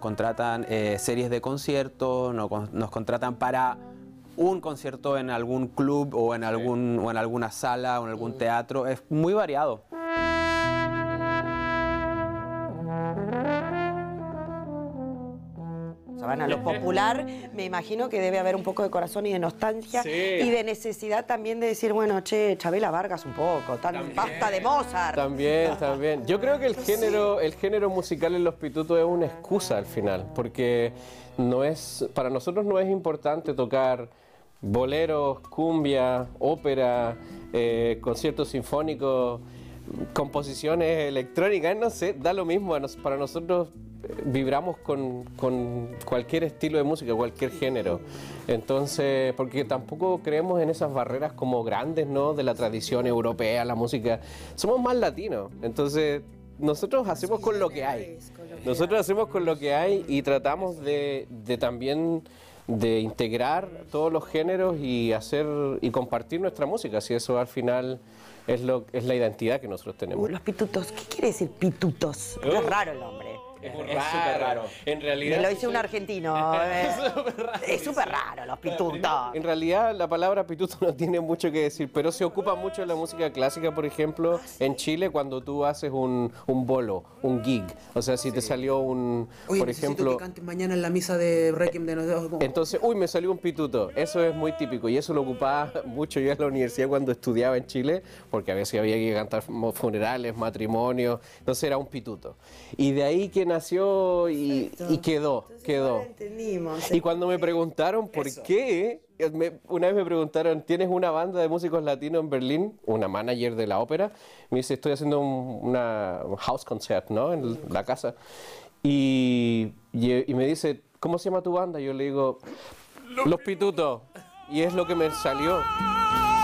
contratan series de conciertos, nos contratan para un concierto en algún club o en alguna sala o en algún teatro. Es muy variado. Sabana, lo popular, me imagino que debe haber un poco de corazón y de nostalgia y de necesidad también de decir, bueno, che, Chabela Vargas un poco, basta de Mozart. También. Yo creo que el género musical en Los Pitutos es una excusa al final, porque para nosotros no es importante tocar boleros, cumbia, ópera, conciertos sinfónicos, composiciones electrónicas, no sé, da lo mismo. Para nosotros vibramos con cualquier estilo de música, cualquier género. Entonces, porque tampoco creemos en esas barreras como grandes, ¿no? De la tradición europea, la música. Somos más latinos. Entonces, nosotros hacemos con lo que hay. Nosotros hacemos con lo que hay y tratamos de también de integrar todos los géneros y compartir nuestra música. Si eso al final es la identidad que nosotros tenemos. Los pitutos, ¿qué quiere decir pitutos? Es raro el nombre. Es súper raro. En realidad, lo dice un argentino. Es súper raro, los pitutos. En realidad, la palabra pituto no tiene mucho que decir, pero se ocupa mucho en la música clásica, por ejemplo, en Chile, cuando tú haces un bolo, un gig. O sea, si te salió por ejemplo, que cantes mañana en la misa de Requiem de nosotros. Entonces, me salió un pituto. Eso es muy típico y eso lo ocupaba mucho yo en la universidad cuando estudiaba en Chile, porque a veces había que cantar funerales, matrimonios. Entonces era un pituto. Y de ahí que nació y quedó. Y cuando me preguntaron por qué, una vez me preguntaron, ¿tienes una banda de músicos latinos en Berlín? Una manager de la ópera. Me dice, estoy haciendo una house concert, ¿no? En la casa. Y me dice, ¿cómo se llama tu banda? Yo le digo, Los Pitutos. Y es lo que me salió.